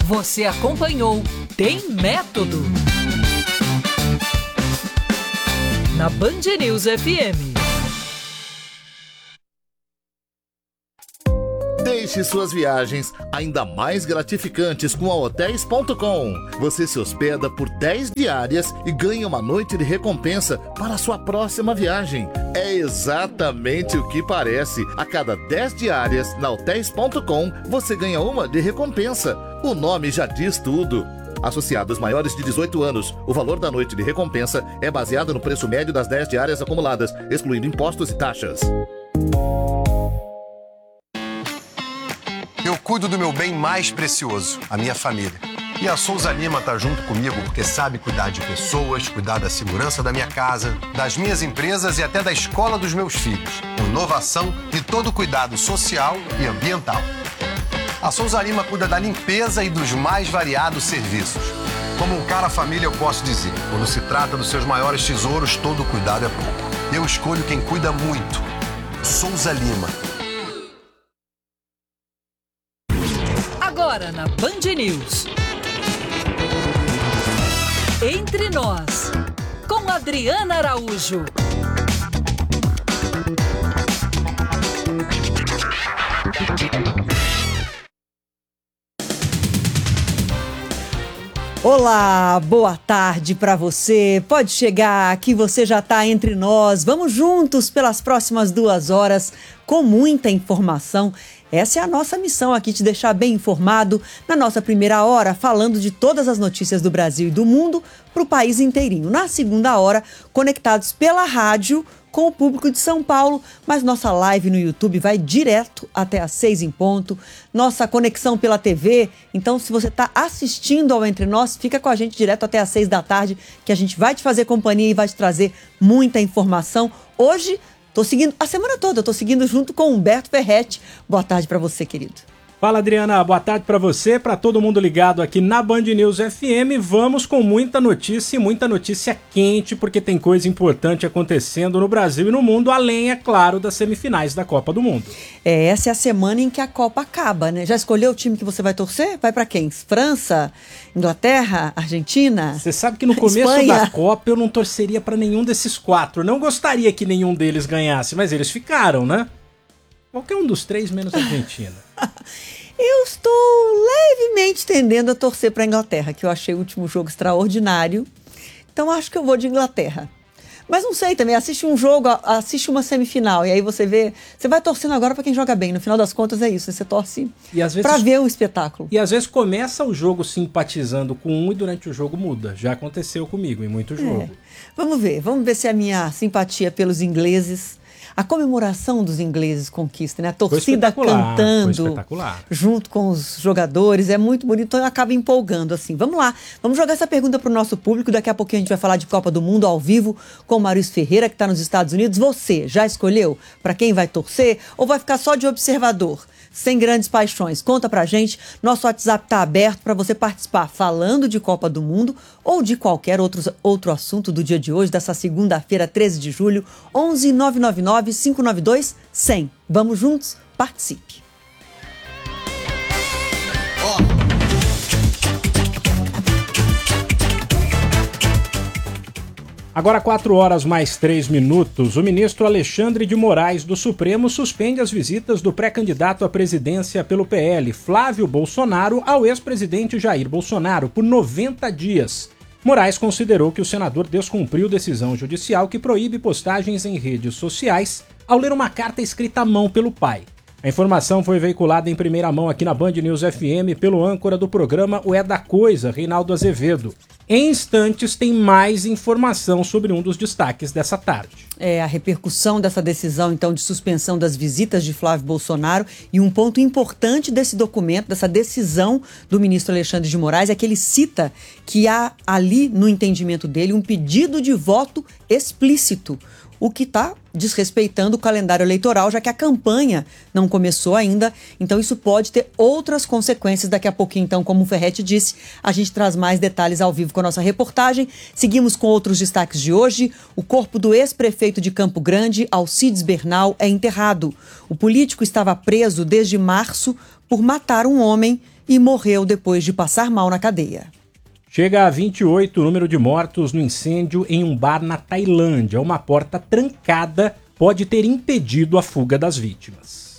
Você acompanhou Tem Método na Band News FM. Deixe suas viagens ainda mais gratificantes com a Hotels.com. Você se hospeda por 10 diárias e ganha uma noite de recompensa para a sua próxima viagem. É exatamente o que parece. A cada 10 diárias na Hotels.com, você ganha uma de recompensa. O nome já diz tudo. Associados maiores de 18 anos, o valor da noite de recompensa é baseado no preço médio das 10 diárias acumuladas, excluindo impostos e taxas. Eu cuido do meu bem mais precioso, a minha família. E a Souza Lima tá junto comigo porque sabe cuidar de pessoas, cuidar da segurança da minha casa, das minhas empresas e até da escola dos meus filhos. Inovação e todo cuidado social e ambiental. A Souza Lima cuida da limpeza e dos mais variados serviços. Como um cara família, eu posso dizer, quando se trata dos seus maiores tesouros, todo cuidado é pouco. Eu escolho quem cuida muito. Souza Lima. Agora na Band News. Entre Nós, com Adriana Araújo. Olá, boa tarde para você. Pode chegar que você já está entre nós. Vamos juntos pelas próximas 2 horas com muita informação. Essa é a nossa missão aqui, te deixar bem informado na nossa primeira hora, falando de todas as notícias do Brasil e do mundo para o país inteirinho. Na segunda hora, conectados pela rádio com o público de São Paulo, mas nossa live no YouTube vai direto até às 6 em ponto. Nossa conexão pela TV, então se você está assistindo ao Entre Nós, fica com a gente direto até às 6 da tarde, que a gente vai te fazer companhia e vai te trazer muita informação. Hoje, tô seguindo a semana toda, eu tô seguindo junto com Humberto Ferretti. Boa tarde para você, querido. Fala, Adriana, boa tarde para você, para todo mundo ligado aqui na Band News FM. Vamos com muita notícia quente, porque tem coisa importante acontecendo no Brasil e no mundo, além, é claro, das semifinais da Copa do Mundo. Essa é a semana em que a Copa acaba, né? Já escolheu o time que você vai torcer? Vai para quem? França, Inglaterra, Argentina? Você sabe que no começo Espanha? Da Copa eu não torceria para nenhum desses 4. Não gostaria que nenhum deles ganhasse, mas eles ficaram, né? Qualquer um dos 3 menos a Argentina. Eu estou levemente tendendo a torcer para a Inglaterra, que eu achei o último jogo extraordinário. Então acho que eu vou de Inglaterra. Mas não sei também, assiste um jogo, assiste uma semifinal, e aí você vê, você vai torcendo agora para quem joga bem. No final das contas é isso, você torce para ver o espetáculo. E às vezes começa o jogo simpatizando com um e durante o jogo muda. Já aconteceu comigo em muito jogo. Vamos ver se a minha simpatia pelos ingleses, a comemoração dos ingleses conquista, né? A torcida cantando junto com os jogadores, é muito bonito, então acaba empolgando assim. Vamos lá, vamos jogar essa pergunta para o nosso público, daqui a pouquinho a gente vai falar de Copa do Mundo ao vivo com o Maurício Ferreira, que está nos Estados Unidos. Você já escolheu para quem vai torcer ou vai ficar só de observador? Sem grandes paixões. Conta pra gente, nosso WhatsApp tá aberto para você participar falando de Copa do Mundo ou de qualquer outro assunto do dia de hoje, dessa segunda-feira, 13 de julho, 11 999 592 100. Vamos juntos? Participe. Agora 4 horas mais 3 minutos, o ministro Alexandre de Moraes do Supremo suspende as visitas do pré-candidato à presidência pelo PL, Flávio Bolsonaro, ao ex-presidente Jair Bolsonaro por 90 dias. Moraes considerou que o senador descumpriu decisão judicial que proíbe postagens em redes sociais ao ler uma carta escrita à mão pelo pai. A informação foi veiculada em primeira mão aqui na Band News FM pelo âncora do programa O É da Coisa, Reinaldo Azevedo. Em instantes tem mais informação sobre um dos destaques dessa tarde. A repercussão dessa decisão, então, de suspensão das visitas de Flávio Bolsonaro, e um ponto importante desse documento, dessa decisão do ministro Alexandre de Moraes, é que ele cita que há ali, no entendimento dele, um pedido de voto explícito, o que está desrespeitando o calendário eleitoral, já que a campanha não começou ainda. Então isso pode ter outras consequências daqui a pouquinho. Então, como o Ferretti disse, a gente traz mais detalhes ao vivo com a nossa reportagem. Seguimos com outros destaques de hoje. O corpo do ex-prefeito de Campo Grande, Alcides Bernal, é enterrado. O político estava preso desde março por matar um homem e morreu depois de passar mal na cadeia. Chega a 28 o número de mortos no incêndio em um bar na Tailândia. Uma porta trancada pode ter impedido a fuga das vítimas.